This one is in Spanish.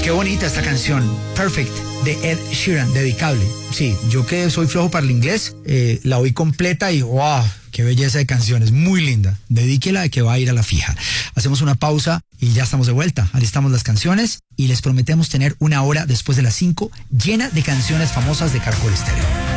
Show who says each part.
Speaker 1: Qué bonita esta canción, Perfect, de Ed Sheeran, dedicable. Sí, yo que soy flojo para el inglés, la oí completa y wow, qué belleza de canciones, muy linda. Dedíquela, que va a ir a la fija. Hacemos una pausa y ya estamos de vuelta. Alistamos las canciones y les prometemos tener una hora después de las 5 llena de canciones famosas de Caracol Estéreo.